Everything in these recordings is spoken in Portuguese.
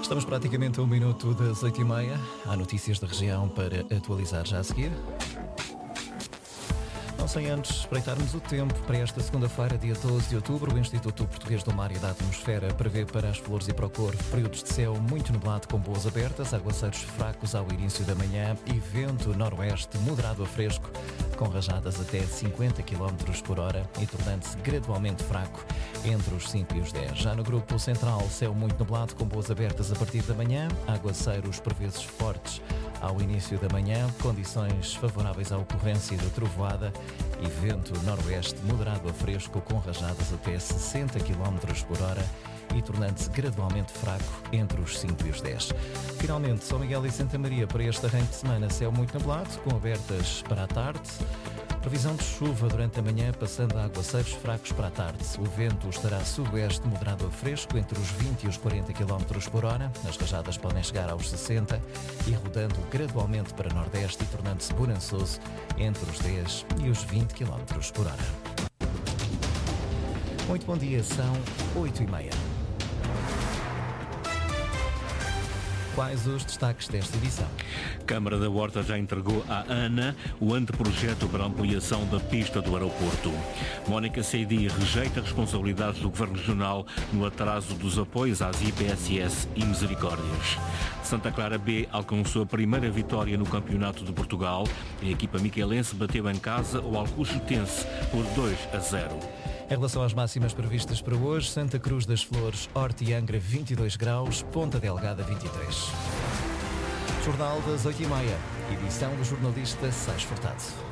Estamos praticamente a 1 minuto das 8h30. Há notícias da região para atualizar já a seguir. Não sem antes espreitarmos o tempo para esta segunda-feira, dia 12 de outubro. O Instituto Português do Mar e da Atmosfera prevê para as flores e para o corpo períodos de céu muito nublado com boas abertas, aguaceiros fracos ao início da manhã e vento noroeste moderado a fresco, com rajadas até 50 km por hora e tornando-se gradualmente fraco entre os 5 e os 10. Já no grupo central, céu muito nublado com boas abertas a partir da manhã, aguaceiros por vezes fortes ao início da manhã, condições favoráveis à ocorrência de trovoada e vento noroeste moderado a fresco com rajadas até 60 km por hora e tornando-se gradualmente fraco entre os 5 e os 10. Finalmente, São Miguel e Santa Maria para este arranque de semana, céu muito nublado, com abertas para a tarde. Previsão de chuva durante a manhã, passando a aguaceiros fracos para a tarde. O vento estará sudoeste moderado a fresco entre os 20 e os 40 km por hora. As rajadas podem chegar aos 60 e rodando gradualmente para nordeste e tornando-se bonançoso entre os 10 e os 20 km por hora. Muito bom dia, são 8h30. Quais os destaques desta edição? Câmara da Horta já entregou à ANA o anteprojeto para a ampliação da pista do aeroporto. Mónica Seidi rejeita responsabilidades do Governo Regional no atraso dos apoios às IPSS e Misericórdias. Santa Clara B alcançou a primeira vitória no Campeonato de Portugal. A equipa miquelense bateu em casa o Alcojutense por 2-0. Em relação às máximas previstas para hoje, Santa Cruz das Flores, Horta e Angra 22 graus, Ponta Delgada 23. Jornal das 8h30, edição do jornalista Sais Furtado.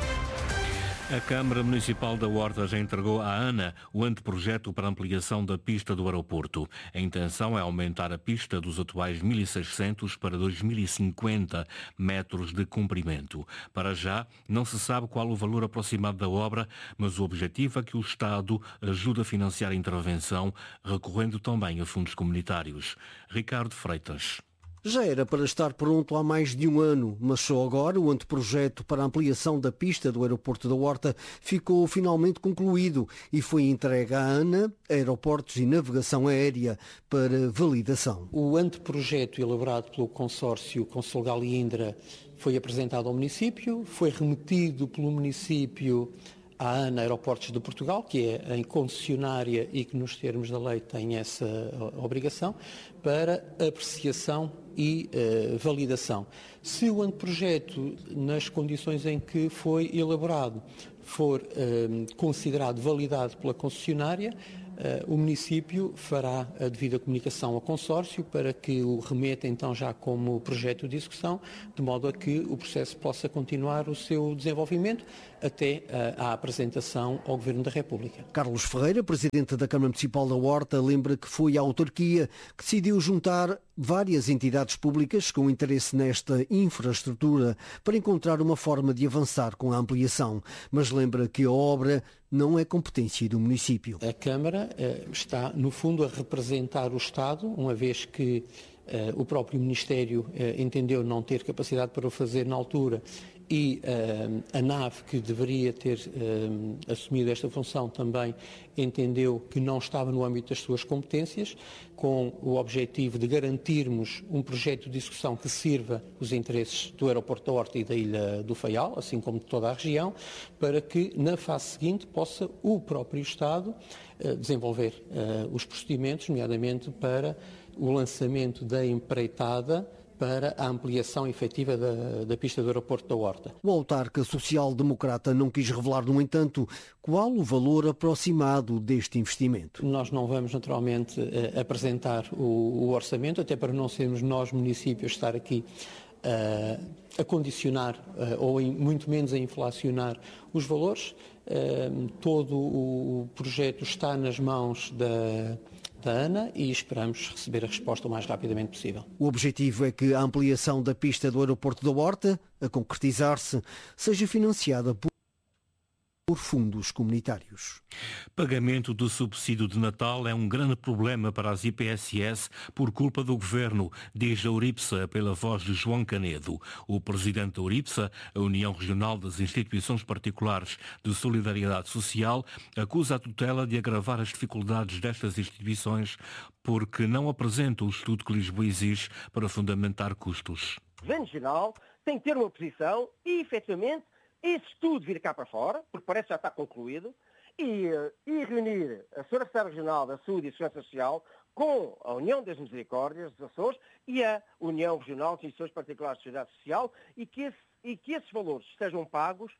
A Câmara Municipal da Horta já entregou à ANA o anteprojeto para a ampliação da pista do aeroporto. A intenção é aumentar a pista dos atuais 1.600 para 2.050 metros de comprimento. Para já, não se sabe qual o valor aproximado da obra, mas o objetivo é que o Estado ajude a financiar a intervenção, recorrendo também a fundos comunitários. Ricardo Freitas. Já era para estar pronto há mais de um ano, mas só agora o anteprojeto para a ampliação da pista do aeroporto da Horta ficou finalmente concluído e foi entregue à ANA, Aeroportos e Navegação Aérea, para validação. O anteprojeto elaborado pelo consórcio Conselgal e Indra foi apresentado ao município, foi remetido pelo município à ANA Aeroportos de Portugal, que é a concessionária e que nos termos da lei tem essa obrigação, para apreciação e validação. Se o anteprojeto, nas condições em que foi elaborado, for considerado validado pela concessionária, o município fará a devida comunicação ao consórcio para que o remeta então já como projeto de execução, de modo a que o processo possa continuar o seu desenvolvimento até à apresentação ao Governo da República. Carlos Ferreira, presidente da Câmara Municipal da Horta, lembra que foi a autarquia que decidiu juntar várias entidades públicas com interesse nesta infraestrutura para encontrar uma forma de avançar com a ampliação, mas lembra que a obra não é competência do município. A Câmara está, no fundo, a representar o Estado, uma vez que o próprio Ministério entendeu não ter capacidade para o fazer na altura e a NAV, que deveria ter assumido esta função, também entendeu que não estava no âmbito das suas competências, com o objetivo de garantirmos um projeto de execução que sirva os interesses do aeroporto da Horta e da Ilha do Faial, assim como de toda a região, para que na fase seguinte possa o próprio Estado desenvolver os procedimentos, nomeadamente para o lançamento da empreitada para a ampliação efetiva da pista do aeroporto da Horta. O autarca social-democrata não quis revelar, no entanto, qual o valor aproximado deste investimento. Nós não vamos, naturalmente, apresentar o orçamento, até para não sermos nós, municípios, estar aqui a condicionar ou muito menos a inflacionar os valores. Todo o projeto está nas mãos da ANA e esperamos receber a resposta o mais rapidamente possível. O objetivo é que a ampliação da pista do aeroporto da Horta, a concretizar-se, seja financiada por por fundos comunitários. Pagamento do subsídio de Natal é um grande problema para as IPSS por culpa do Governo, diz a URIPSA pela voz de João Canedo. O presidente da URIPSA, a União Regional das Instituições Particulares de Solidariedade Social, acusa a tutela de agravar as dificuldades destas instituições porque não apresenta o estudo que Lisboa exige para fundamentar custos. O Governo Regional tem que ter uma posição e, efetivamente, esse estudo vir cá para fora, porque parece que já está concluído, e reunir a Secretaria Regional da Saúde e Segurança Social com a União das Misericórdias dos Açores e a União Regional de Instituições Particulares de Sociedade Social e que esses valores sejam pagos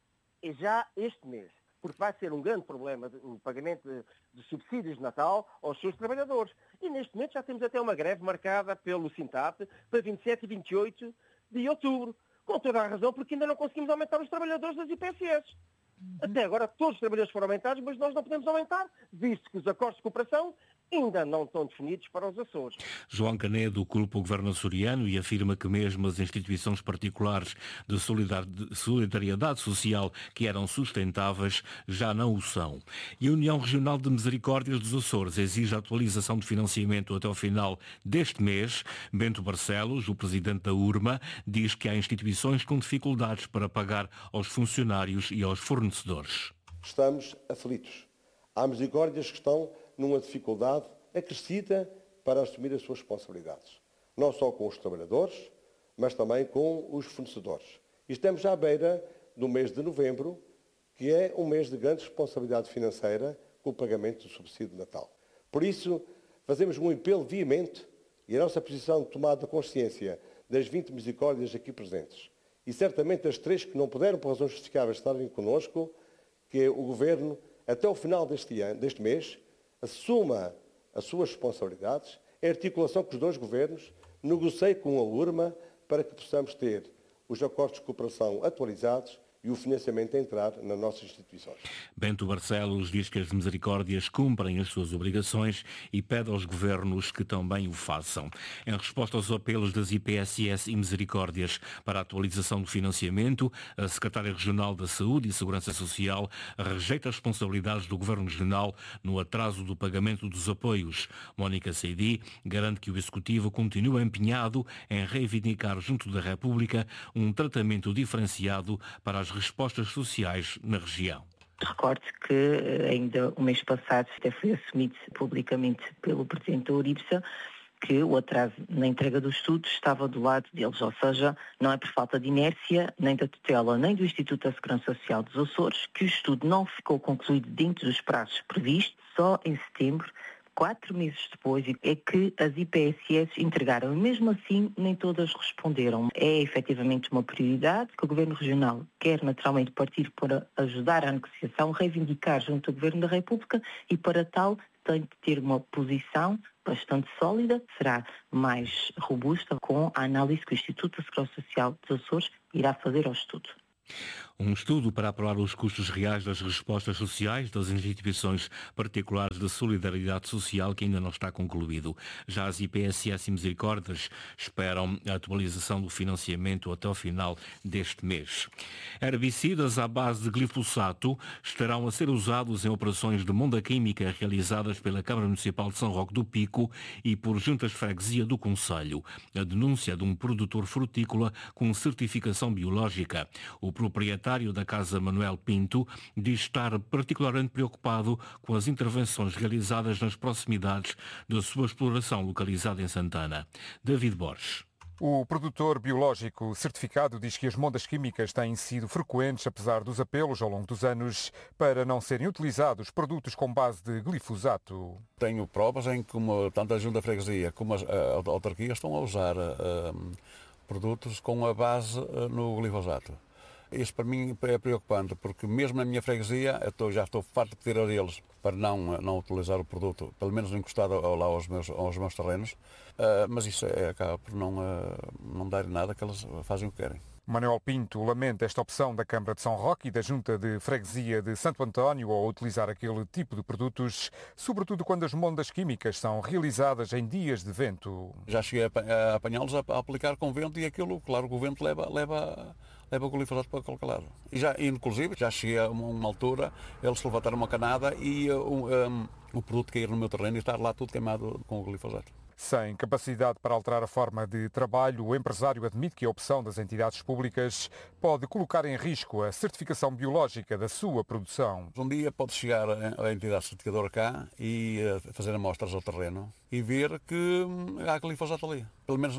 já este mês, porque vai ser um grande problema o pagamento de subsídios de Natal aos seus trabalhadores. E neste momento já temos até uma greve marcada pelo Sintap para 27 e 28 de outubro. Com toda a razão, porque ainda não conseguimos aumentar os trabalhadores das IPSS. Até agora todos os trabalhadores foram aumentados, mas nós não podemos aumentar, visto que os acordos de cooperação ainda não estão definidos para os Açores. João Canedo culpa o governo açoriano e afirma que mesmo as instituições particulares de solidariedade social que eram sustentáveis já não o são. E a União Regional de Misericórdias dos Açores exige a atualização de financiamento até ao final deste mês. Bento Barcelos, o presidente da URMA, diz que há instituições com dificuldades para pagar aos funcionários e aos fornecedores. Estamos aflitos. Há misericórdias que estão numa dificuldade acrescida para assumir as suas responsabilidades. Não só com os trabalhadores, mas também com os fornecedores. E estamos à beira do mês de novembro, que é um mês de grande responsabilidade financeira com o pagamento do subsídio de Natal. Por isso, fazemos um apelo veemente e a nossa posição de tomada de consciência das 20 misericórdias aqui presentes e certamente das 3 que não puderam, por razões justificáveis, estarem connosco, que o Governo, até o final deste mês, assuma as suas responsabilidades, em articulação com os 2 governos, negocie com a URMA para que possamos ter os acordos de cooperação atualizados e o financiamento a entrar nas nossas instituições. Bento Barcelos diz que as misericórdias cumprem as suas obrigações e pede aos governos que também o façam. Em resposta aos apelos das IPSS e misericórdias para a atualização do financiamento, a Secretária Regional da Saúde e Segurança Social rejeita as responsabilidades do Governo Regional no atraso do pagamento dos apoios. Mónica Seidi garante que o Executivo continua empenhado em reivindicar junto da República um tratamento diferenciado para as respostas sociais na região. Recordo que ainda o mês passado até foi assumido publicamente pelo Presidente da URIPSA que o atraso na entrega dos estudos estava do lado deles, ou seja, não é por falta de inércia, nem da tutela, nem do Instituto da Segurança Social dos Açores, que o estudo não ficou concluído dentro dos prazos previstos, só em setembro, 4 meses depois, é que as IPSS entregaram. Mesmo assim, nem todas responderam. É efetivamente uma prioridade que o Governo Regional quer naturalmente partir para ajudar à negociação, reivindicar junto ao Governo da República e para tal tem de ter uma posição bastante sólida, será mais robusta com a análise que o Instituto da Segurança Social dos Açores irá fazer ao estudo. Um estudo para apurar os custos reais das respostas sociais das instituições particulares de solidariedade social que ainda não está concluído. Já as IPSS e Misericórdias esperam a atualização do financiamento até ao final deste mês. Herbicidas à base de glifosato estarão a ser usados em operações de monda química realizadas pela Câmara Municipal de São Roque do Pico e por juntas de freguesia do Concelho. A denúncia de um produtor frutícola com certificação biológica. O proprietário da Casa Manuel Pinto diz estar particularmente preocupado com as intervenções realizadas nas proximidades da sua exploração localizada em Santana. David Borges. O produtor biológico certificado diz que as mondas químicas têm sido frequentes, apesar dos apelos ao longo dos anos, para não serem utilizados produtos com base de glifosato. Tenho provas em que tanto a Junta de Freguesia como a autarquia estão a usar produtos com a base no glifosato. Isso para mim é preocupante, porque mesmo na minha freguesia já estou farto de pedir a eles para não utilizar o produto, pelo menos encostado lá aos meus terrenos, mas isso acaba por não dar nada, que eles fazem o que querem. Manuel Pinto lamenta esta opção da Câmara de São Roque e da Junta de Freguesia de Santo António ao utilizar aquele tipo de produtos, sobretudo quando as mondas químicas são realizadas em dias de vento. Já cheguei a apanhá-los a aplicar com vento e aquilo, claro, o vento leva leva o glifosato para qualquer lado. Inclusive, já cheguei a uma altura, eles levantaram uma canada e o produto cair no meu terreno e estar lá tudo queimado com o glifosato. Sem capacidade para alterar a forma de trabalho, o empresário admite que a opção das entidades públicas pode colocar em risco a certificação biológica da sua produção. Um dia pode chegar a entidade certificadora cá e fazer amostras ao terreno e ver que há glifosato ali, pelo menos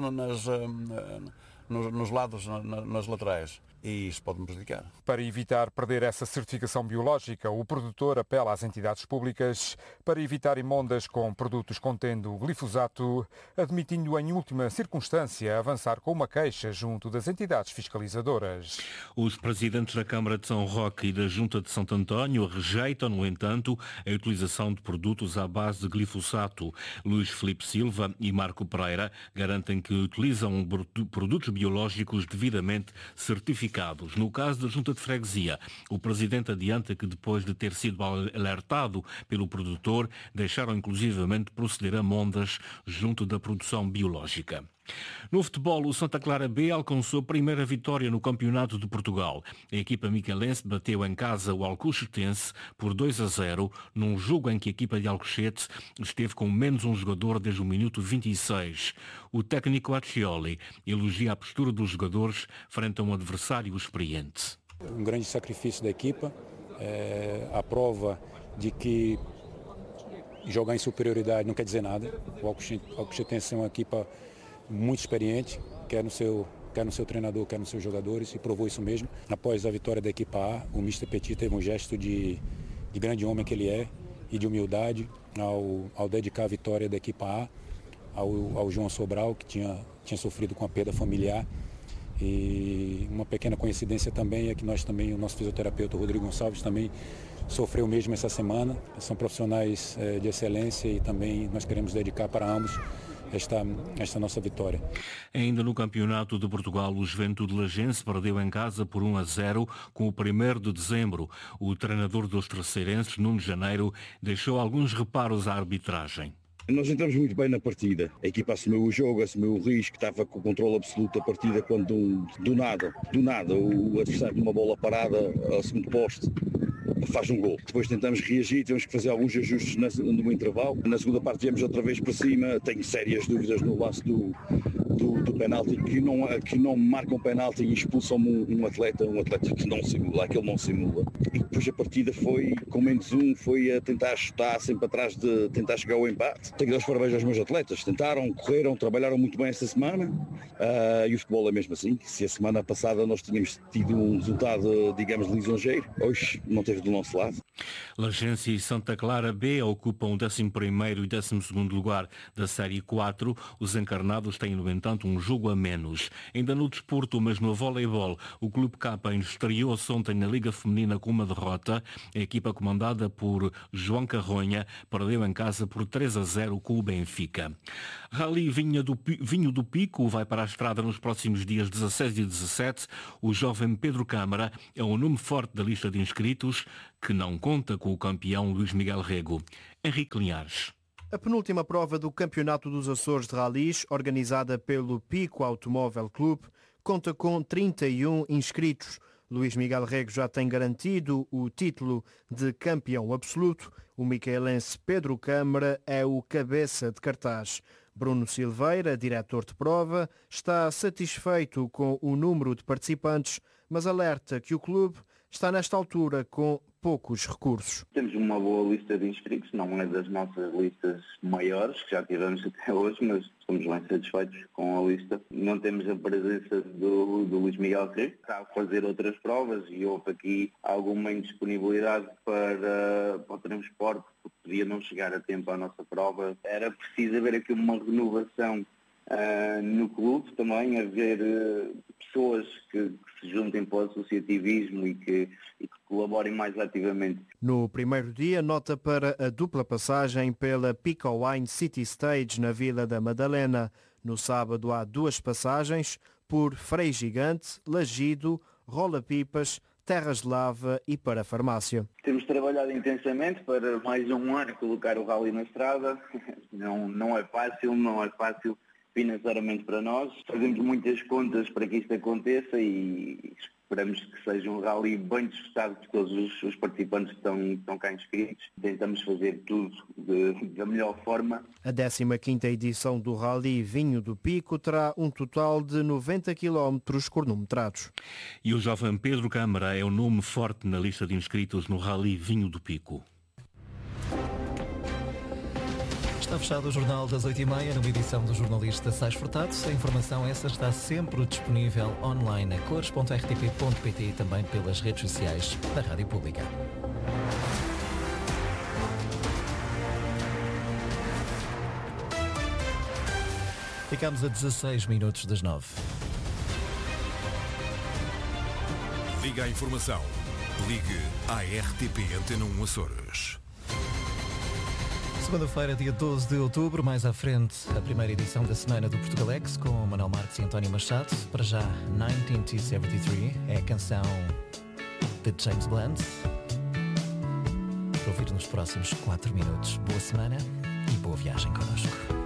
nos lados, nas laterais. E isso pode me prejudicar. Para evitar perder essa certificação biológica, o produtor apela às entidades públicas para evitar emondas com produtos contendo glifosato, admitindo em última circunstância avançar com uma queixa junto das entidades fiscalizadoras. Os presidentes da Câmara de São Roque e da Junta de Santo António rejeitam, no entanto, a utilização de produtos à base de glifosato. Luís Filipe Silva e Marco Pereira garantem que utilizam produtos biológicos devidamente certificados. No caso da Junta de Freguesia, o presidente adianta que depois de ter sido alertado pelo produtor, deixaram inclusivamente proceder a mondas junto da produção biológica. No futebol, o Santa Clara B alcançou a primeira vitória no Campeonato de Portugal. A equipa micalense bateu em casa o Alcochetense por 2-0, num jogo em que a equipa de Alcochete esteve com menos um jogador desde o minuto 26. O técnico Accioli elogia a postura dos jogadores frente a um adversário experiente. Um grande sacrifício da equipa, a prova de que jogar em superioridade não quer dizer nada. O Alcochetense é uma equipa muito experiente, quer no seu treinador, quer nos seus jogadores, e provou isso mesmo. Após a vitória da equipa A, o Mr. Petit teve um gesto de grande homem que ele é e de humildade ao dedicar a vitória da equipa A ao João Sobral, que tinha sofrido com a perda familiar. E uma pequena coincidência também é que o nosso fisioterapeuta Rodrigo Gonçalves também sofreu mesmo essa semana. São profissionais de excelência e também nós queremos dedicar para ambos esta nossa vitória. Ainda no Campeonato de Portugal, o Juventude Lagense perdeu em casa por 1-0 com o 1º de dezembro. O treinador dos terceirenses, Nuno Janeiro, deixou alguns reparos à arbitragem. Nós entramos muito bem na partida. A equipa assumiu o jogo, assumiu o risco, estava com o controle absoluto da partida quando do nada, o adversário de uma bola parada ao segundo poste faz um gol. Depois tentamos reagir, temos que fazer alguns ajustes no intervalo. Na segunda parte viemos outra vez para cima. Tenho sérias dúvidas no lance do penalti, que não marcam penalti e expulsam um atleta que não simula, aquele não simula. E depois a partida foi, com menos um, foi a tentar chutar sempre atrás de tentar chegar ao empate. Tenho que dar os parabéns aos meus atletas. Tentaram, correram, trabalharam muito bem essa semana. E o futebol é mesmo assim. Se a semana passada nós tínhamos tido um resultado, digamos, lisonjeiro, hoje não teve do nosso lado. Lagense e Santa Clara B ocupam o 11º e 12º lugar da Série 4. Os encarnados têm, no entanto, um jogo a menos. Ainda no desporto, mas no voleibol, o Clube K estreou-se ontem na Liga Feminina com uma derrota. A equipa comandada por João Carronha perdeu em casa por 3-0 com o Benfica. Rally Vinho do Pico vai para a estrada nos próximos dias 16 e 17. O jovem Pedro Câmara é um nome forte da lista de inscritos, que não conta com o campeão Luís Miguel Rego. Henrique Linhares. A penúltima prova do Campeonato dos Açores de Rallys, organizada pelo Pico Automóvel Clube, conta com 31 inscritos. Luís Miguel Rego já tem garantido o título de campeão absoluto. O micaelense Pedro Câmara é o cabeça de cartaz. Bruno Silveira, diretor de prova, está satisfeito com o número de participantes, mas alerta que o clube está nesta altura com poucos recursos. Temos uma boa lista de inscritos, não é das nossas listas maiores, que já tivemos até hoje, mas estamos bem satisfeitos com a lista. Não temos a presença do Luís Miguel Rego, está a fazer outras provas e houve aqui alguma indisponibilidade para o transporte, porque podia não chegar a tempo à nossa prova. Era preciso haver aqui uma renovação no clube, também haver pessoas que se juntem para o associativismo e que colaborem mais ativamente. No primeiro dia, nota para a dupla passagem pela Pico Wine City Stage na Vila da Madalena. No sábado há 2 passagens por Frei Gigante, Lagido, Rola Pipas, Terras de Lava e para a farmácia. Temos trabalhado intensamente para mais um ano colocar o rally na estrada. Não é fácil financeiramente para nós. Fazemos muitas contas para que isto aconteça e esperamos que seja um rally bem disputado por todos os participantes que estão cá inscritos. Tentamos fazer tudo da melhor forma. A 15ª edição do Rally Vinho do Pico terá um total de 90 km cronometrados. E o jovem Pedro Câmara é o nome forte na lista de inscritos no Rally Vinho do Pico. Está fechado o Jornal das 8h30, numa edição do jornalista Sais Furtado. A informação essa está sempre disponível online a cores.rtp.pt e também pelas redes sociais da Rádio Pública. Ficamos a 16 minutos das 9. Liga a informação. Ligue à RTP Antena 1 Açores. Segunda-feira, dia 12 de outubro, mais à frente, a primeira edição da Semana do Portugalex com Manuel Marques e António Machado. Para já, 1973 é a canção de James Blunt. Para ouvir nos próximos 4 minutos. Boa semana e boa viagem connosco.